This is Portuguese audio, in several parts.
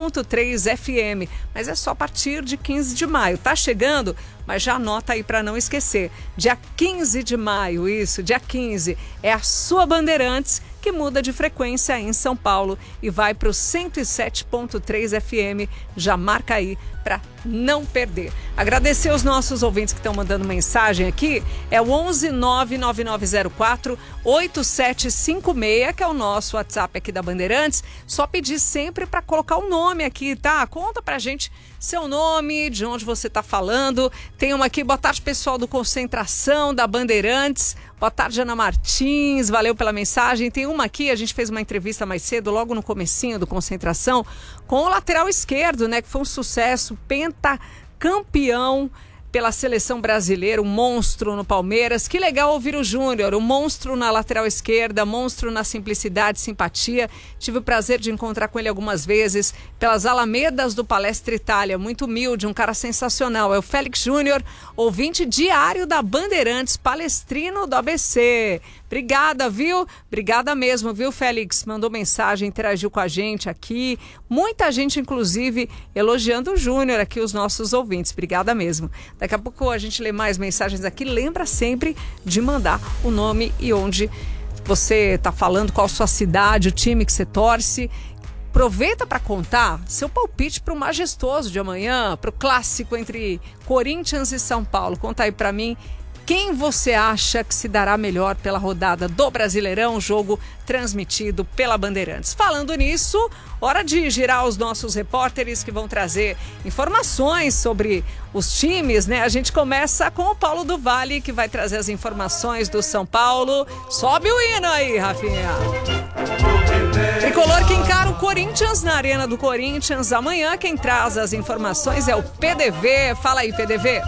107.3 FM, mas é só a partir de 15 de maio. Tá chegando, mas já anota aí para não esquecer. Dia 15 de maio, isso, dia 15, é a sua Bandeirantes que muda de frequência em São Paulo e vai para o 107.3 FM. Já marca aí para não perder. Agradecer os nossos ouvintes que estão mandando mensagem aqui. É o 11 99904 8756, que é o nosso WhatsApp aqui da Bandeirantes. Só pedir sempre para colocar o nome aqui, tá? Conta pra gente seu nome, de onde você tá falando. Tem uma aqui, boa tarde pessoal do Concentração da Bandeirantes. Boa tarde, Ana Martins, valeu pela mensagem. Tem uma aqui, a gente fez uma entrevista mais cedo, logo no comecinho do Concentração, com o lateral esquerdo, né, que foi um sucesso, pentacampeão pela seleção brasileira, um monstro no Palmeiras. Que legal ouvir o Júnior, um monstro na lateral esquerda, monstro na simplicidade, simpatia. Tive o prazer de encontrar com ele algumas vezes pelas alamedas do Palestra Itália. Muito humilde, um cara sensacional. É o Félix Júnior, ouvinte diário da Bandeirantes, palestrino do ABC. Obrigada, viu? Obrigada mesmo, viu, Félix? Mandou mensagem, interagiu com a gente aqui. Muita gente, inclusive, elogiando o Júnior aqui, os nossos ouvintes. Obrigada mesmo. Daqui a pouco a gente lê mais mensagens aqui. Lembra sempre de mandar o nome e onde você está falando, qual a sua cidade, o time que você torce. Aproveita para contar seu palpite para o majestoso de amanhã, para o clássico entre Corinthians e São Paulo. Conta aí para mim. Quem você acha que se dará melhor pela rodada do Brasileirão, jogo transmitido pela Bandeirantes? Falando nisso, hora de girar os nossos repórteres que vão trazer informações sobre os times, né? A gente começa com o Paulo do Vale, que vai trazer as informações do São Paulo. Sobe o hino aí, Rafinha. Tricolor que encara o Corinthians na Arena do Corinthians amanhã. Quem traz as informações é o PDV. Fala aí, PDV.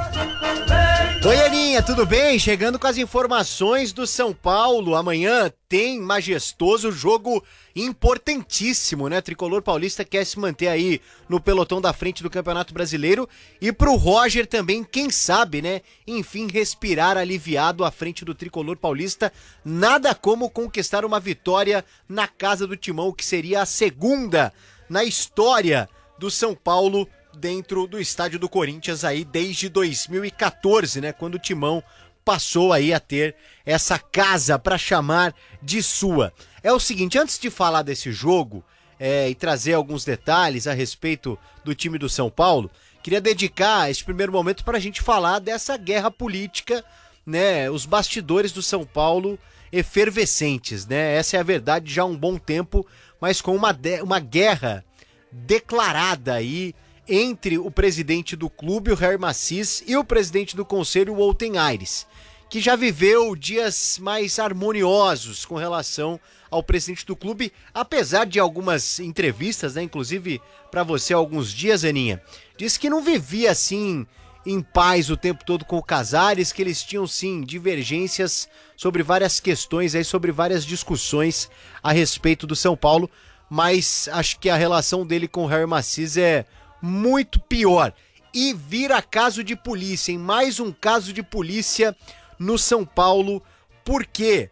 Oi, Aninha, tudo bem? Chegando com as informações do São Paulo. Amanhã tem majestoso jogo importantíssimo, né? Tricolor paulista quer se manter aí no pelotão da frente do Campeonato Brasileiro e pro Roger também, quem sabe, né? Enfim, respirar aliviado à frente do Tricolor paulista. Nada como conquistar uma vitória na casa do Timão, que seria a segunda na história do São Paulo dentro do estádio do Corinthians aí desde 2014, né, quando o Timão passou aí a ter essa casa para chamar de sua. É o seguinte, antes de falar desse jogo e trazer alguns detalhes a respeito do time do São Paulo, queria dedicar esse primeiro momento para a gente falar dessa guerra política, né, os bastidores do São Paulo efervescentes, né, essa é a verdade já há um bom tempo, mas com uma guerra declarada aí entre o presidente do clube, o Jair Massis, e o presidente do conselho, o Wolten Aires, que já viveu dias mais harmoniosos com relação ao presidente do clube, apesar de algumas entrevistas, né, inclusive para você há alguns dias, Aninha, disse que não vivia assim em paz o tempo todo com o Casares, que eles tinham sim divergências sobre várias questões, aí, sobre várias discussões a respeito do São Paulo, mas acho que a relação dele com o Jair Massis é muito pior. E vira caso de polícia, em mais um caso de polícia no São Paulo, porque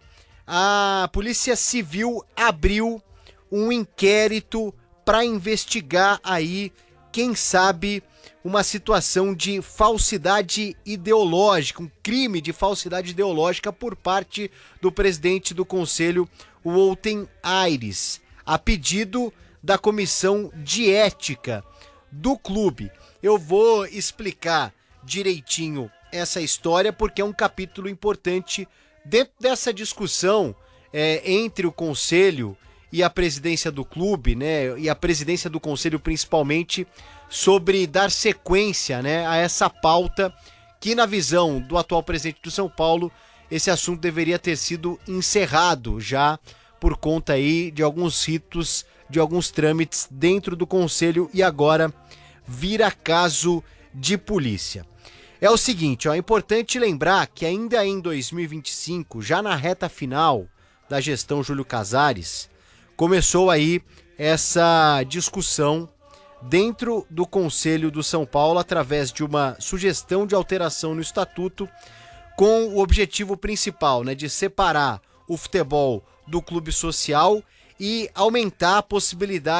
a Polícia Civil abriu um inquérito para investigar aí, quem sabe, uma situação de falsidade ideológica, um crime de falsidade ideológica por parte do presidente do conselho, o Wolten Aires, a pedido da Comissão de Ética do clube. Eu vou explicar direitinho essa história porque é um capítulo importante dentro dessa discussão entre o conselho e a presidência do clube, né, e a presidência do conselho principalmente, sobre dar sequência, né, a essa pauta que, na visão do atual presidente do São Paulo, esse assunto deveria ter sido encerrado já por conta aí de alguns ritos, de alguns trâmites dentro do conselho, e agora vira caso de polícia. É o seguinte, ó, é importante lembrar que ainda em 2025, já na reta final da gestão Júlio Casares, começou aí essa discussão dentro do Conselho do São Paulo através de uma sugestão de alteração no estatuto com o objetivo principal, né, de separar o futebol do clube social e aumentar a possibilidade